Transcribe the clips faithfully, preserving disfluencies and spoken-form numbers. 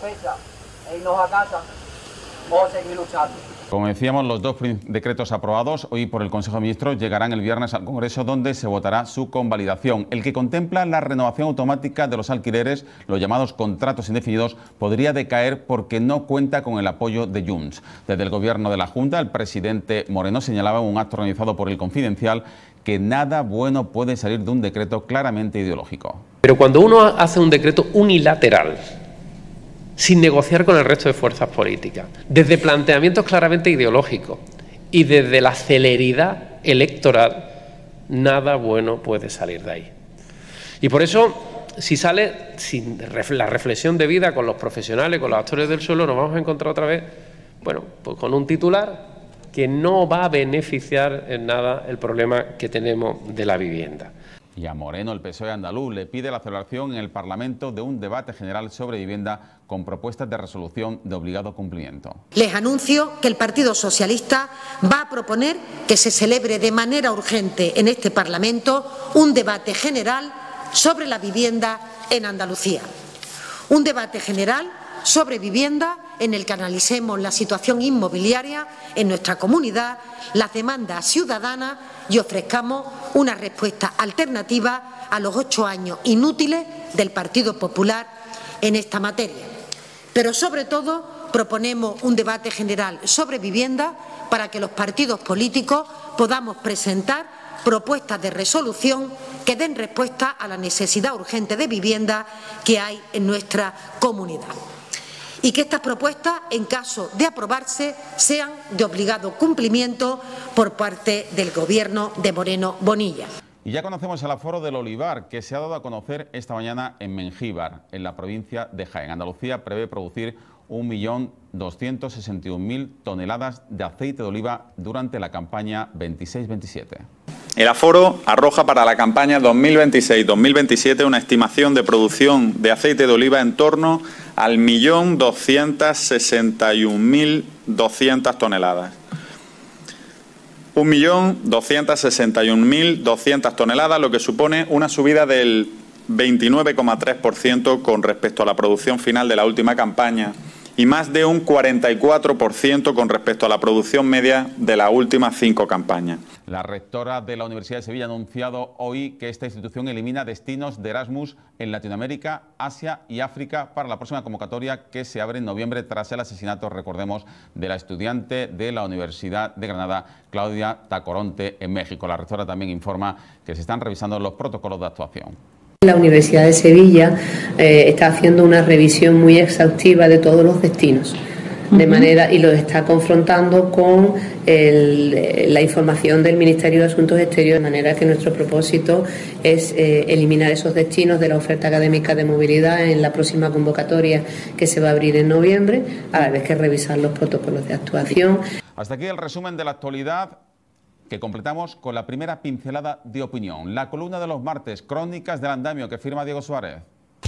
fecha e irnos a casa o seguir luchando. Como decíamos, los dos decretos aprobados hoy por el Consejo de Ministros llegarán el viernes al Congreso, donde se votará su convalidación. El que contempla la renovación automática de los alquileres, los llamados contratos indefinidos, podría decaer porque no cuenta con el apoyo de Junts. Desde el Gobierno de la Junta, el presidente Moreno señalaba en un acto organizado por El Confidencial que nada bueno puede salir de un decreto claramente ideológico. Pero cuando uno hace un decreto unilateral, sin negociar con el resto de fuerzas políticas, desde planteamientos claramente ideológicos y desde la celeridad electoral, nada bueno puede salir de ahí. Y por eso, si sale sin la reflexión debida con los profesionales, con los actores del suelo, nos vamos a encontrar otra vez, bueno, pues con un titular que no va a beneficiar en nada el problema que tenemos de la vivienda. Y a Moreno, el P S O E andaluz le pide la celebración en el Parlamento de un debate general sobre vivienda con propuestas de resolución de obligado cumplimiento. Les anuncio que el Partido Socialista va a proponer que se celebre de manera urgente en este Parlamento un debate general sobre la vivienda en Andalucía. Un debate general sobre vivienda en el que analicemos la situación inmobiliaria en nuestra comunidad, las demandas ciudadanas y ofrezcamos una respuesta alternativa a los ocho años inútiles del Partido Popular en esta materia. Pero sobre todo proponemos un debate general sobre vivienda para que los partidos políticos podamos presentar propuestas de resolución que den respuesta a la necesidad urgente de vivienda que hay en nuestra comunidad. Y que estas propuestas, en caso de aprobarse, sean de obligado cumplimiento por parte del Gobierno de Moreno Bonilla. Y ya conocemos el aforo del olivar, que se ha dado a conocer esta mañana en Mengíbar, en la provincia de Jaén. Andalucía prevé producir un millón doscientos sesenta y un mil toneladas de aceite de oliva durante la campaña veintiséis veintisiete. El aforo arroja para la campaña dos mil veintiséis dos mil veintisiete una estimación de producción de aceite de oliva en torno al millón doscientos sesenta y un mil doscientas toneladas. un millón doscientos sesenta y un mil doscientas toneladas, lo que supone una subida del veintinueve coma tres por ciento con respecto a la producción final de la última campaña y más de un cuarenta y cuatro por ciento con respecto a la producción media de las últimas cinco campañas. La rectora de la Universidad de Sevilla ha anunciado hoy que esta institución elimina destinos de Erasmus en Latinoamérica, Asia y África para la próxima convocatoria que se abre en noviembre tras el asesinato, recordemos, de la estudiante de la Universidad de Granada, Claudia Tacoronte, en México. La rectora también informa que se están revisando los protocolos de actuación. La Universidad de Sevilla eh, está haciendo una revisión muy exhaustiva de todos los destinos, de uh-huh. manera y lo está confrontando con el, la información del Ministerio de Asuntos Exteriores, de manera que nuestro propósito es eh, eliminar esos destinos de la oferta académica de movilidad en la próxima convocatoria que se va a abrir en noviembre, a la vez que revisar los protocolos de actuación. Hasta aquí el resumen de la actualidad, que completamos con la primera pincelada de opinión. La columna de los martes, Crónicas del Andamio, que firma Diego Suárez.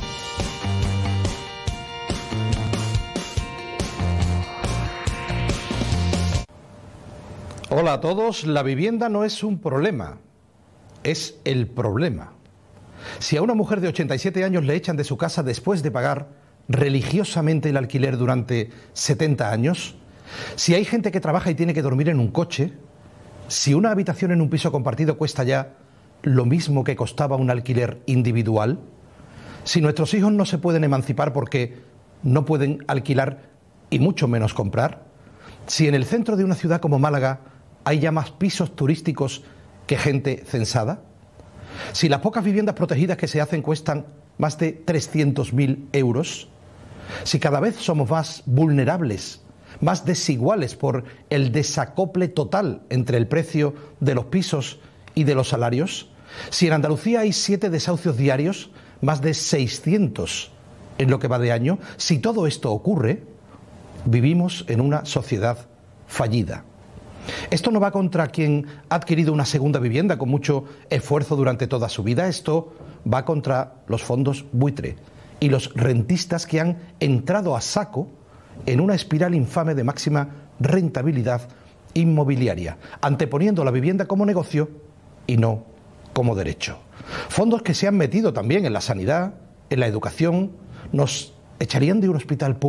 Hola a todos. La vivienda no es un problema, es el problema. Si a una mujer de ochenta y siete años le echan de su casa después de pagar religiosamente el alquiler durante setenta años, si hay gente que trabaja y tiene que dormir en un coche, si una habitación en un piso compartido cuesta ya lo mismo que costaba un alquiler individual, si nuestros hijos no se pueden emancipar porque no pueden alquilar y mucho menos comprar, si en el centro de una ciudad como Málaga hay ya más pisos turísticos que gente censada, si las pocas viviendas protegidas que se hacen cuestan más de trescientos mil euros, si cada vez somos más vulnerables, más desiguales por el desacople total entre el precio de los pisos y de los salarios, si en Andalucía hay siete desahucios diarios, más de seiscientos en lo que va de año, si todo esto ocurre, vivimos en una sociedad fallida. Esto no va contra quien ha adquirido una segunda vivienda con mucho esfuerzo durante toda su vida, esto va contra los fondos buitre y los rentistas que han entrado a saco en una espiral infame de máxima rentabilidad inmobiliaria, anteponiendo la vivienda como negocio y no como derecho. Fondos que se han metido también en la sanidad, en la educación, nos echarían de un hospital público